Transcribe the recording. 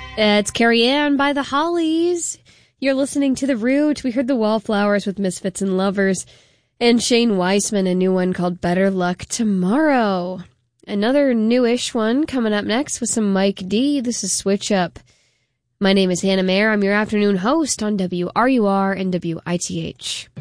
It's Carrie Ann by the Hollies. You're listening to The Root. We heard the Wallflowers with Misfits and Lovers, and Shane Weissman, a new one called Better Luck Tomorrow. Another newish one coming up next with some Mike D. This is Switch Up. My name is Hannah Mayer. I'm your afternoon host on WRUR and WITH.